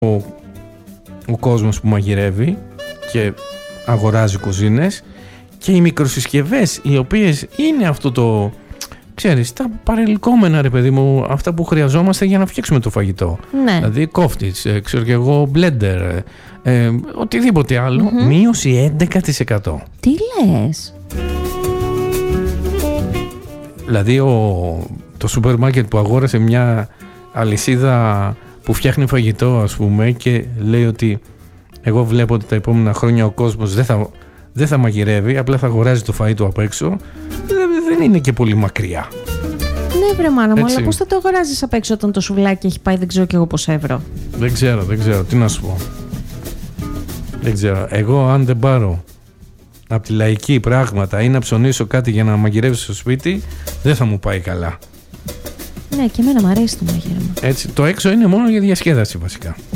ο κόσμος που μαγειρεύει και αγοράζει κουζίνες, και οι μικροσυσκευές οι οποίες είναι αυτό το, ξέρεις, τα παρελκόμενα, ρε παιδί μου, αυτά που χρειαζόμαστε για να φτιάξουμε το φαγητό. Ναι. Δηλαδή κόφτιτς, ξέρω και εγώ, μπλέντερ, οτιδήποτε άλλο, μείωση 11%. Τι λες? Δηλαδή το σούπερ μάρκετ που αγόρασε μια αλυσίδα που φτιάχνει φαγητό, ας πούμε, και λέει ότι εγώ βλέπω ότι τα επόμενα χρόνια ο κόσμος δεν θα μαγειρεύει, απλά θα αγοράζει το φαΐ του απ' έξω, δεν είναι και πολύ μακριά. Ναι, βρε μάνα μου, Έτσι. αλλά πώς θα το αγοράζεις απ' έξω όταν το σουβλάκι έχει πάει δεν ξέρω κι εγώ πόσα ευρώ? Δεν ξέρω, τι να σου πω. Δεν ξέρω. Εγώ αν δεν πάρω από τη λαϊκή πράγματα ή να ψωνίσω κάτι για να μαγειρεύσω στο σπίτι, δεν θα μου πάει καλά. Ναι, και εμένα μου αρέσει το μαγείρεμα. Έτσι, το έξω είναι μόνο για διασκέδαση βασικά.